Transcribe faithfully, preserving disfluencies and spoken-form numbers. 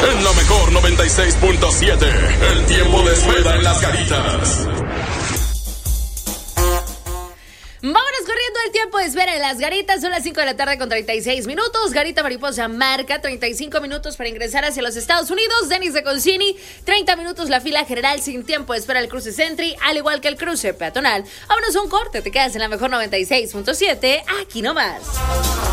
En la mejor noventa y seis punto siete, el tiempo de espera en las Garitas. Vámonos corriendo el tiempo de espera en las Garitas. Son las cinco de la tarde con treinta y seis minutos. Garita Mariposa marca treinta y cinco minutos para ingresar hacia los Estados Unidos. Denis de Concini, treinta minutos la fila general sin tiempo de espera el cruce Sentry, al igual que el cruce peatonal. Vámonos a un corte, te quedas en la mejor noventa y seis punto siete, aquí nomás.